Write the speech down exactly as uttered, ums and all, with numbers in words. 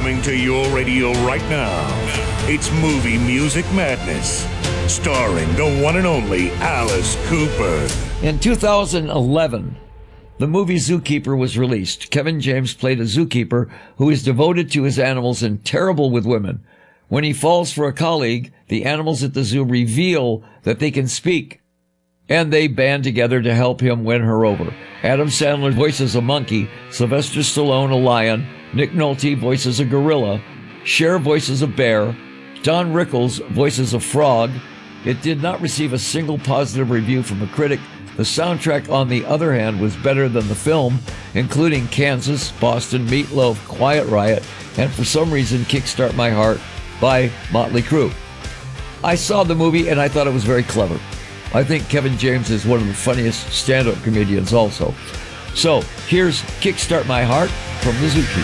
Coming to your radio right now, it's Movie Music Madness, starring the one and only Alice Cooper. In two thousand eleven, the movie Zookeeper was released. Kevin James played a zookeeper who is devoted to his animals and terrible with women. When he falls for a colleague, the animals at the zoo reveal that they can speak, and they band together to help him win her over. Adam Sandler voices a monkey, Sylvester Stallone a lion, Nick Nolte voices a gorilla, Cher voices a bear, Don Rickles voices a frog. It did not receive a single positive review from a critic. The soundtrack, on the other hand, was better than the film, including Kansas, Boston, Meatloaf, Quiet Riot, and for some reason, Kickstart My Heart by Motley Crue. I saw the movie and I thought it was very clever. I think Kevin James is one of the funniest stand-up comedians also. So here's Kickstart My Heart from the Zookeeper.